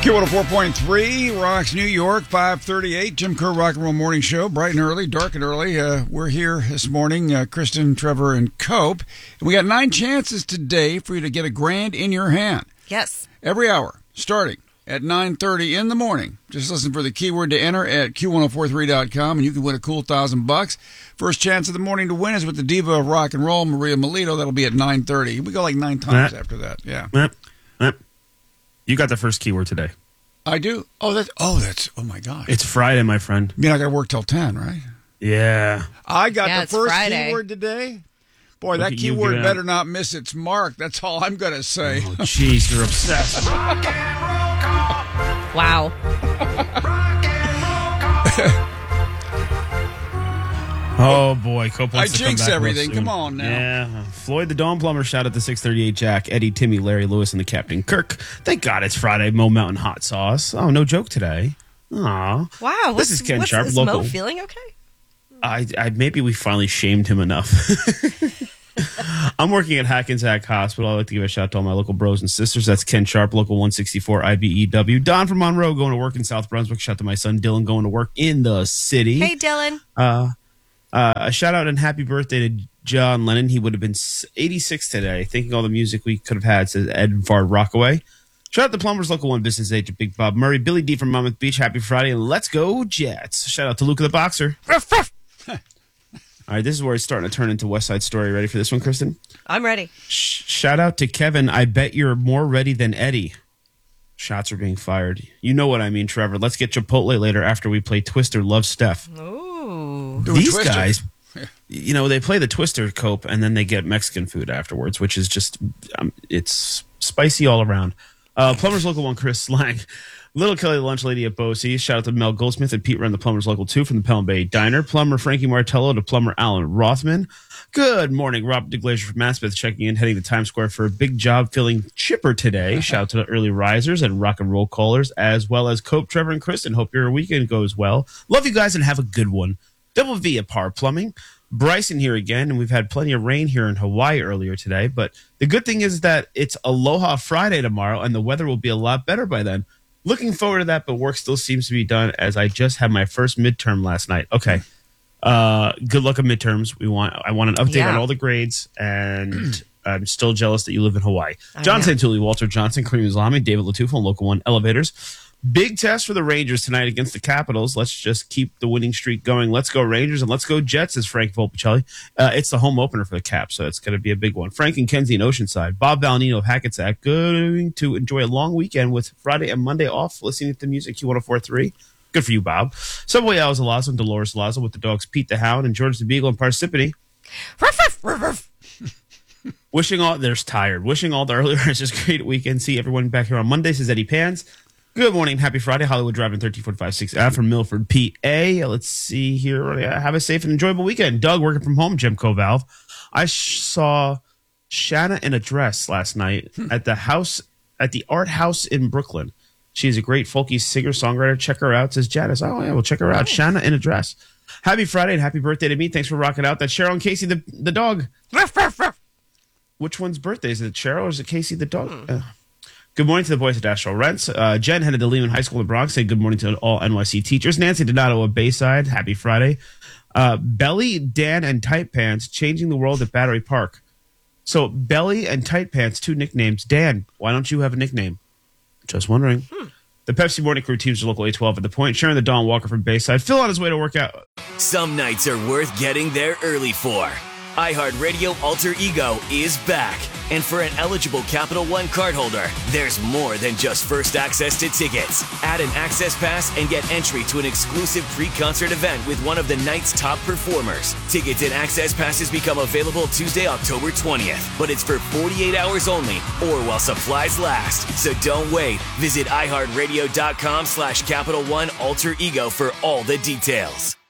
Q104.3, Rocks, New York, 538. Jim Kerr Rock and Roll Morning Show, bright and early, dark and early. We're here this morning, Kristen, Trevor, and Cope. And we got 9 chances today for you to get $1,000 in your hand. Yes. Every hour, starting at 9:30 in the morning. Just listen for the keyword to enter at Q1043.com, and you can win a cool $1,000. First chance of the morning to win is with the diva of rock and roll, Maria Melito. That'll be at 9:30. We go like 9 times after that. Yeah. You got the first keyword today. I do. Oh my God. It's Friday, my friend. You mean I got to work till 10, right? Yeah. I got the first Friday. keyword today. Boy, that keyword better not miss its mark. That's all I'm going to say. Oh, jeez, you're obsessed. Wow. Oh, boy. Cope I wants to jinx come back everything. real soon. Come on now. Yeah. Floyd the Dawn Plumber, shout out to 638 Jack, Eddie, Timmy, Larry, Lewis, and the Captain Kirk. Thank God it's Friday. Mo Mountain Hot Sauce. Oh, no joke today. Aw. Wow. This is Ken Sharp, is local. Mo feeling okay? I maybe we finally shamed him enough. I'm working at Hackensack Hospital. I'd like to give a shout out to all my local bros and sisters. That's Ken Sharp, local 164 IBEW. Don from Monroe going to work in South Brunswick. Shout out to my son Dylan going to work in the city. Hey, Dylan. A shout out and happy birthday to John Lennon. He would have been 86 today. Thinking all the music we could have had, says Ed and Fard Rockaway. Shout out to Plumbers Local 1 Business Agent Big Bob Murray. Billy D from Monmouth Beach. Happy Friday and let's go Jets. Shout out to Luke the Boxer. All right, this is where it's starting to turn into West Side Story. Ready for this one, Kristen? I'm ready. Shout out to Kevin. I bet you're more ready than Eddie. Shots are being fired. You know what I mean, Trevor. Let's get Chipotle later after we play Twister Love Steph. Ooh. These Twister. guys, they play the Twister Cope and then they get Mexican food afterwards, which is just, it's spicy all around. Plumbers Local 1, Chris Slang. Little Kelly, the lunch lady at Bosey. Shout out to Mel Goldsmith and Pete Run, the Plumbers Local 2 from the Pelham Bay Diner. Plumber Frankie Martello to Plumber Alan Rothman. Good morning. Rob DeGlazier from Maspeth checking in, heading to Times Square for a big job feeling chipper today. Shout out to the early risers and rock and roll callers, as well as Cope, Trevor, and Kristen. Hope your weekend goes well. Love you guys and have a good one. Double V at Par Plumbing. Bryson here again, and we've had plenty of rain here in Hawaii earlier today, but the good thing is that it's Aloha Friday tomorrow, and the weather will be a lot better by then. Looking forward to that, but work still seems to be done as I just had my first midterm last night. Okay. Good luck at midterms. I want an update on all the grades, and I'm still jealous that you live in Hawaii. John Santulli, Walter Johnson, Kareem Islami, David Latufo, and Local 1 Elevators. Big test for the Rangers tonight against the Capitals. Let's just keep the winning streak going. Let's go Rangers and let's go Jets, as Frank Volpicelli. It's the home opener for the Caps, so it's going to be a big one. Frank and Kenzie in Oceanside. Bob Valenino of Hackensack going to enjoy a long weekend with Friday and Monday off, listening to music Q1043. Good for you, Bob. Subway Owls Lazo and Dolores Lazo with the dogs Pete the Hound and George the Beagle and Parsippany. Wishing all the early risers a great weekend. See everyone back here on Monday, says Eddie Pans. Good morning. Happy Friday. Hollywood Driving 13456 from Milford, PA. Let's see here. Have a safe and enjoyable weekend. Doug working from home, Jim Covalve. I saw Shanna in a dress last night at the Art House in Brooklyn. She's a great folky singer-songwriter. Check her out, says Janice. Oh, yeah, we'll check her out. Shanna in a dress. Happy Friday and happy birthday to me. Thanks for rocking out. That's Cheryl and Casey the dog. Which one's birthday? Is it Cheryl or is it Casey the dog? Good morning to the boys at Astral Rents. Jen headed to Lehman High School in the Bronx. Say good morning to all NYC teachers. Nancy Donato of Bayside. Happy Friday. Belly, Dan, and Tight Pants changing the world at Battery Park. So Belly and Tight Pants, 2 nicknames. Dan, why don't you have a nickname? Just wondering. The Pepsi Morning Crew teams are local 812 at the point. Sharon the Don Walker from Bayside. Phil on his way to work out. Some nights are worth getting there early for. iHeartRadio Alter Ego is back. And for an eligible Capital One cardholder, there's more than just first access to tickets. Add an access pass and get entry to an exclusive pre-concert event with one of the night's top performers. Tickets and access passes become available Tuesday, October 20th. But it's for 48 hours only or while supplies last. So don't wait. Visit iHeartRadio.com/Capital One Alter Ego for all the details.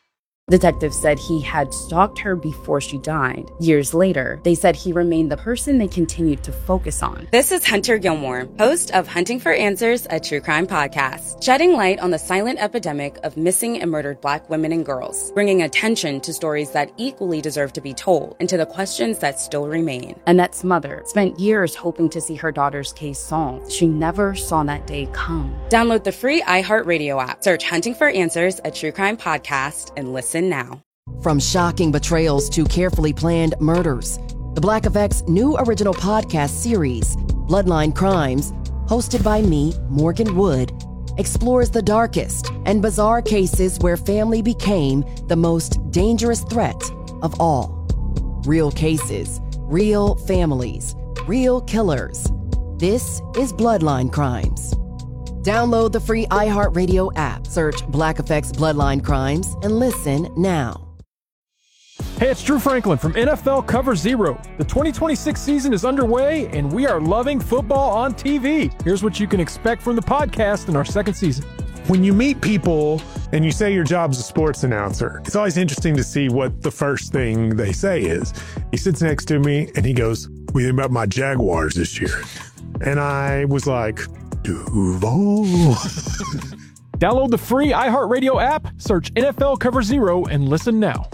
Detectives said he had stalked her before she died. Years later, they said he remained the person they continued to focus on. This is Hunter Gilmore, host of Hunting for Answers, a true crime podcast, shedding light on the silent epidemic of missing and murdered Black women and girls, bringing attention to stories that equally deserve to be told and to the questions that still remain. Annette's mother spent years hoping to see her daughter's case solved. She never saw that day come. Download the free iHeartRadio app, search Hunting for Answers, a true crime podcast, and listen now. From shocking betrayals to carefully planned murders, the Black Effect's new original podcast series, Bloodline Crimes, hosted by me, Morgan Wood, explores the darkest and bizarre cases where family became the most dangerous threat of all. Real cases, real families, real killers. This is Bloodline Crimes. Download the free iHeartRadio app, search Black Effect's Bloodline Crimes, and listen now. Hey, it's Drew Franklin from NFL Cover Zero. The 2026 season is underway, and we are loving football on TV. Here's what you can expect from the podcast in our second season. When you meet people and you say your job's a sports announcer, it's always interesting to see what the first thing they say is. He sits next to me and he goes, "What do you think about my Jaguars this year?" And I was like, Duval. Download the free iHeartRadio app, search NFL Cover Zero, and listen now.